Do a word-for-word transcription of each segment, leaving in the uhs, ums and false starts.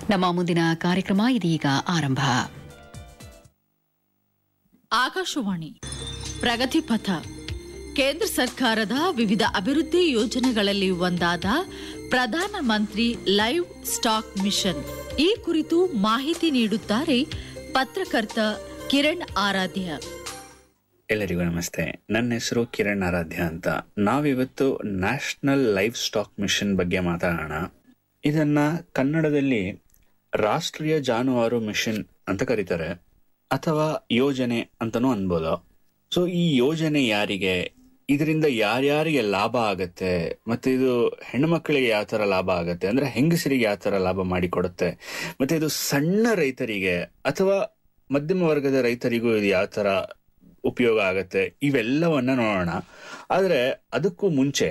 ನಮ್ಮ ಮುಂದಿನ ಕಾರ್ಯಕ್ರಮ ಇದೀಗ ಆರಂಭ. ಆಕಾಶವಾಣಿ ಪ್ರಗತಿ ಪಥ. ಕೇಂದ್ರ ಸರ್ಕಾರದ ವಿವಿಧ ಅಭಿವೃದ್ಧಿ ಯೋಜನೆಗಳಲ್ಲಿ ಒಂದಾದ Pradhan Mantri live stock mission ಈ ಕುರಿತು ಮಾಹಿತಿ ನೀಡುತ್ತಾರೆ ಪತ್ರಕರ್ತ ಕಿರಣ್ ಆರಾಧ್ಯ. ಎಲ್ಲರಿಗೂ ನಮಸ್ತೆ. ನನ್ನ ಹೆಸರು ಕಿರಣ್ ಆರಾಧ್ಯ ಅಂತ. ನಾವಿವತ್ತು ನ್ಯಾಷನಲ್ ಲೈವ್ ಸ್ಟಾಕ್ ಮಿಷನ್ ಬಗ್ಗೆ ಮಾತಾಡೋಣ. ಇದನ್ನ ಕನ್ನಡದಲ್ಲಿ ರಾಷ್ಟ್ರೀಯ ಜಾನುವಾರು ಮಿಷನ್ ಅಂತ ಕರೀತಾರೆ, ಅಥವಾ ಯೋಜನೆ ಅಂತನೂ ಅನ್ಬೋದು. ಸೊ ಈ ಯೋಜನೆ ಯಾರಿಗೆ, ಇದರಿಂದ ಯಾರ್ಯಾರಿಗೆ ಲಾಭ ಆಗತ್ತೆ, ಮತ್ತೆ ಇದು ಹೆಣ್ಮಕ್ಳಿಗೆ ಯಾವ ತರ ಲಾಭ ಆಗತ್ತೆ, ಅಂದ್ರೆ ಹೆಂಗಸರಿಗೆ ಯಾವ ತರ ಲಾಭ ಮಾಡಿಕೊಡುತ್ತೆ, ಮತ್ತೆ ಇದು ಸಣ್ಣ ರೈತರಿಗೆ ಅಥವಾ ಮಧ್ಯಮ ವರ್ಗದ ರೈತರಿಗೂ ಇದು ಯಾವ ತರ ಉಪಯೋಗ ಆಗತ್ತೆ, ಇವೆಲ್ಲವನ್ನ ನೋಡೋಣ. ಆದ್ರೆ ಅದಕ್ಕೂ ಮುಂಚೆ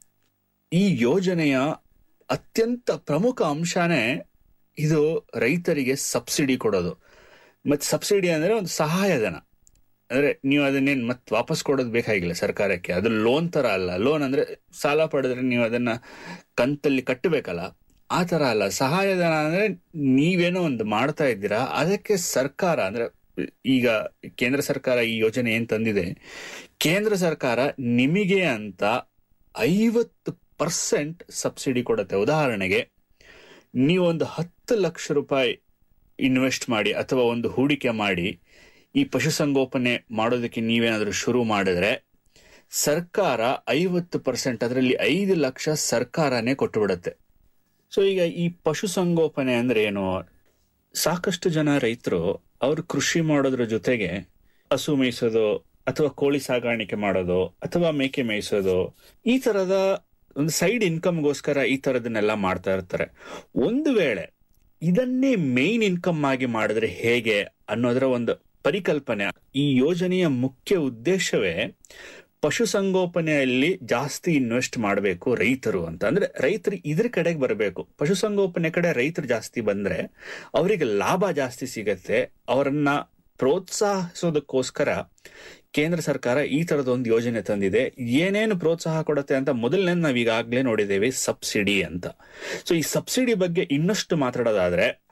ಈ ಯೋಜನೆಯ ಅತ್ಯಂತ ಪ್ರಮುಖ ಅಂಶನೇ ಇದು ರೈತರಿಗೆ ಸಬ್ಸಿಡಿ ಕೊಡೋದು. ಮತ್ತೆ ಸಬ್ಸಿಡಿ ಅಂದ್ರೆ ಒಂದು ಸಹಾಯಧನ. ಅಂದ್ರೆ ನೀವು ಅದನ್ನೇನ್ ಮತ್ತೆ ವಾಪಸ್ ಕೊಡೋದು ಬೇಕಾಗಿಲ್ಲ ಸರ್ಕಾರಕ್ಕೆ. ಅದು ಲೋನ್ ತರ ಅಲ್ಲ. ಲೋನ್ ಅಂದ್ರೆ ಸಾಲ ಪಡೆದ್ರೆ ನೀವು ಅದನ್ನ ಕಂತಲ್ಲಿ ಕಟ್ಟಬೇಕಲ್ಲ, ಆ ತರ ಅಲ್ಲ. ಸಹಾಯಧನ ಅಂದ್ರೆ ನೀವೇನೋ ಒಂದು ಮಾಡ್ತಾ ಇದ್ದೀರಾ, ಅದಕ್ಕೆ ಸರ್ಕಾರ ಅಂದ್ರೆ ಈಗ ಕೇಂದ್ರ ಸರ್ಕಾರ ಈ ಯೋಜನೆ ಏನ್ ತಂದಿದೆ, ಕೇಂದ್ರ ಸರ್ಕಾರ ನಿಮಗೆ ಅಂತ ಐವತ್ತು ಪರ್ಸೆಂಟ್ ಸಬ್ಸಿಡಿ ಕೊಡುತ್ತೆ. ಉದಾಹರಣೆಗೆ ನೀವೊಂದು ಹತ್ತು ಲಕ್ಷ ರೂಪಾಯಿ ಇನ್ವೆಸ್ಟ್ ಮಾಡಿ ಅಥವಾ ಒಂದು ಹೂಡಿಕೆ ಮಾಡಿ ಈ ಪಶುಸಂಗೋಪನೆ ಮಾಡೋದಕ್ಕೆ ನೀವೇನಾದ್ರೂ ಶುರು ಮಾಡಿದ್ರೆ ಸರ್ಕಾರ ಐವತ್ತು ಪರ್ಸೆಂಟ್ ಅದರಲ್ಲಿ ಐದು ಲಕ್ಷ ಸರ್ಕಾರನೇ ಕೊಟ್ಟು ಬಿಡುತ್ತೆ. ಸೊ ಈಗ ಈ ಪಶುಸಂಗೋಪನೆ ಅಂದ್ರೆ ಏನು? ಸಾಕಷ್ಟು ಜನ ರೈತರು ಅವರು ಕೃಷಿ ಮಾಡೋದ್ರ ಜೊತೆಗೆ ಹಸು ಮೇಯಿಸೋದು ಅಥವಾ ಕೋಳಿ ಸಾಗಾಣಿಕೆ ಮಾಡೋದು ಅಥವಾ ಮೇಕೆ ಮೇಯಿಸೋದು, ಈ ತರದ ಒಂದು ಸೈಡ್ ಇನ್ಕಮ್ಗೋಸ್ಕರ ಈ ತರದನ್ನೆಲ್ಲ ಮಾಡ್ತಾ ಇರ್ತಾರೆ. ಒಂದು ವೇಳೆ ಇದನ್ನೇ ಮೇನ್ ಇನ್ಕಮ್ ಆಗಿ ಮಾಡಿದ್ರೆ ಹೇಗೆ ಅನ್ನೋದರ ಒಂದು ಪರಿಕಲ್ಪನೆ. ಈ ಯೋಜನೆಯ ಮುಖ್ಯ ಉದ್ದೇಶವೇ ಪಶುಸಂಗೋಪನೆಯಲ್ಲಿ ಜಾಸ್ತಿ ಇನ್ವೆಸ್ಟ್ ಮಾಡಬೇಕು ರೈತರು ಅಂತ. ಅಂದ್ರೆ ರೈತರು ಇದ್ರ ಕಡೆಗೆ ಬರಬೇಕು. ಪಶುಸಂಗೋಪನೆ ಕಡೆ ರೈತರು ಜಾಸ್ತಿ ಬಂದ್ರೆ ಅವರಿಗೆ ಲಾಭ ಜಾಸ್ತಿ ಸಿಗತ್ತೆ. ಅವರನ್ನ ಪ್ರೋತ್ಸಾಹಿಸೋದಕ್ಕೋಸ್ಕರ ಕೇಂದ್ರ ಸರ್ಕಾರ ಈ ತರದ ಒಂದು ಯೋಜನೆ ತಂದಿದೆ. ಏನೇನು ಪ್ರೋತ್ಸಾಹ ಕೊಡುತ್ತೆ ಅಂತ ಮೊದಲನೇ ನಾವ್ ಈಗಾಗ್ಲೇ ನೋಡಿದ್ದೇವೆ, ಸಬ್ಸಿಡಿ ಅಂತ. ಸೊ ಈ ಸಬ್ಸಿಡಿ ಬಗ್ಗೆ ಇನ್ನಷ್ಟು ಮಾತಾಡೋದಾದ್ರೆ